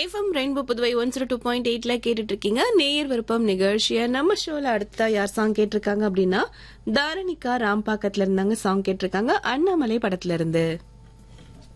FM rainbow Puduvai 102.8ல கேட்டுட்டு இருக்கீங்க. நேயர் விருப்பம் நிகழ்ச்சிய நம்ம ஷோல அடுத்த யார் சாங் கேட்டிருக்காங்க அப்படின்னா தாரணிகா ராம்பாக்கத்துல இருந்தாங்க சாங் கேட்டிருக்காங்க அண்ணாமலை படத்துல இருந்து.